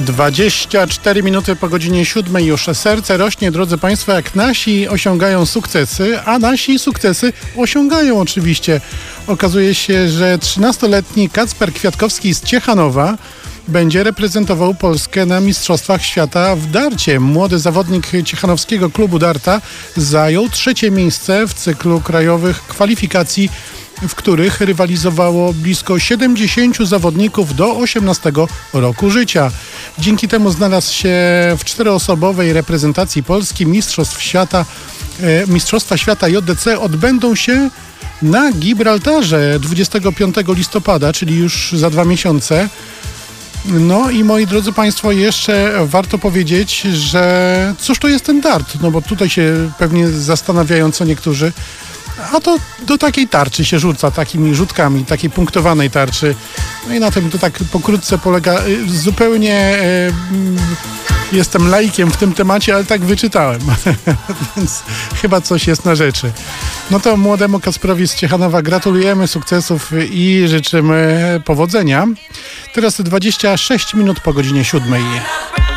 24 minuty po godzinie 7 już. Serce rośnie, drodzy Państwo, jak nasi osiągają sukcesy, a nasi sukcesy osiągają oczywiście. Okazuje się, że 13-letni Kacper Kwiatkowski z Ciechanowa będzie reprezentował Polskę na Mistrzostwach Świata w darcie. Młody zawodnik ciechanowskiego klubu darta zajął 3. miejsce w cyklu krajowych kwalifikacji, w których rywalizowało blisko 70 zawodników do 18 roku życia. Dzięki temu znalazł się w 4-osobowej reprezentacji Polski. Mistrzostwa Świata JDC odbędą się na Gibraltarze 25 listopada, czyli już za 2 miesiące. No i moi drodzy Państwo, jeszcze warto powiedzieć, że cóż to jest ten dart? No bo tutaj się pewnie zastanawiają co niektórzy. A to do takiej tarczy się rzuca, takimi rzutkami, takiej punktowanej tarczy. No i na tym to tak pokrótce polega. Zupełnie jestem laikiem w tym temacie, ale tak wyczytałem. Więc chyba coś jest na rzeczy. No to młodemu Kacprowi z Ciechanowa gratulujemy sukcesów i życzymy powodzenia. Teraz 26 minut po godzinie 7.